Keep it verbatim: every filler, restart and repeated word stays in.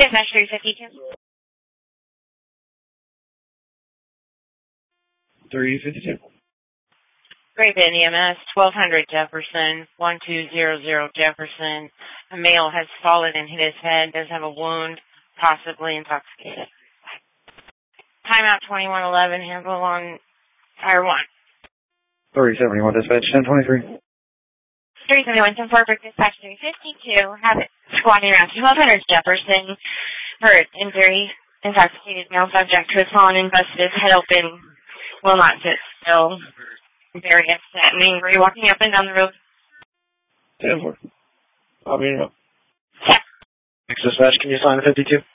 Dispatch three fifty-two. three fifty-two. Great Bend E M S, twelve hundred Jefferson, one two zero zero Jefferson. A male has fallen and hit his head, does have a wound, possibly intoxicated. Timeout twenty-one eleven, handle along Tire one. three seventy-one, dispatch ten twenty-three. three seventy-one, ten four, dispatch three fifty-two. Have it squatting around twelve hundred Jefferson for injury. Intoxicated male subject who has fallen and busted his head open. Will not sit still. Very upset and angry, walking up and down the road. ten four. I'll be up. Yeah. Next dispatch, can you sign fifty-two?